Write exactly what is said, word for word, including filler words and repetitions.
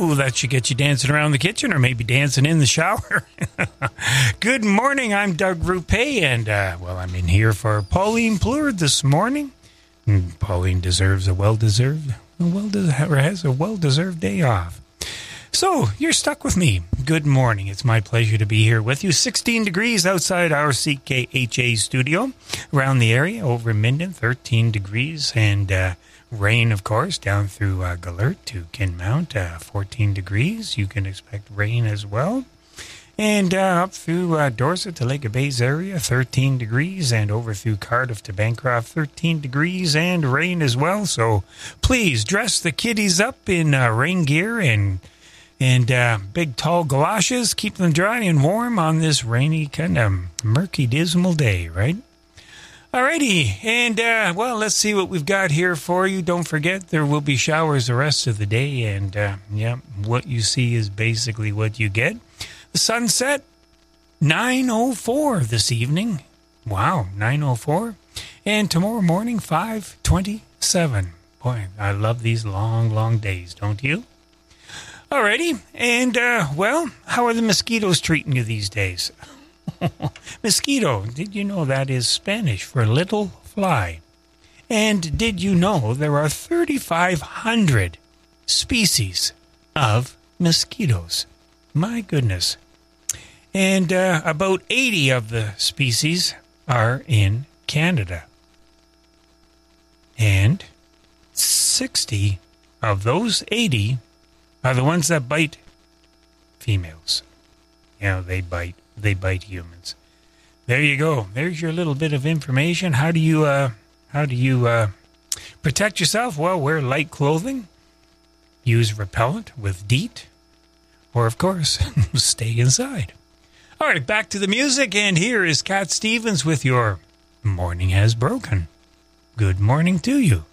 Ooh, that should get you dancing around the kitchen or maybe dancing in the shower. Good morning, I'm Doug Rupe, and, uh, well, I'm in here for Pauline Plurd this morning. And Pauline deserves a well-deserved, a well or has a well-deserved day off. So, you're stuck with me. Good morning. It's my pleasure to be here with you. sixteen degrees outside our C K H A studio. Around the area, over in Minden, thirteen degrees. And uh, rain, of course, down through uh, Gallert to Kinmount, uh, fourteen degrees. You can expect rain as well. And uh, up through uh, Dorset to Lake of Bays area, thirteen degrees. And over through Cardiff to Bancroft, thirteen degrees and rain as well. So please dress the kiddies up in uh, rain gear and And uh, big, tall galoshes. Keep them dry and warm on this rainy, kind of murky, dismal day, right? Alrighty. And, uh, well, let's see what we've got here for you. Don't forget, there will be showers the rest of the day. And, uh, yeah, what you see is basically what you get. The sunset, nine oh four this evening. Wow, nine oh four. And tomorrow morning, five twenty-seven. Boy, I love these long, long days, don't you? Alrighty, and, uh, well, how are the mosquitoes treating you these days? Mosquito, did you know that is Spanish for little fly? And did you know there are thirty-five hundred species of mosquitoes? My goodness. And uh, about eighty of the species are in Canada. And sixty of those eighty are the ones that bite females. You know, they bite, they bite humans. There you go. There's your little bit of information. How do you, uh, how do you, uh, protect yourself? Well, wear light clothing, use repellent with DEET, or of course, stay inside. All right, back to the music, and here is Cat Stevens with your Morning Has Broken. Good morning to you.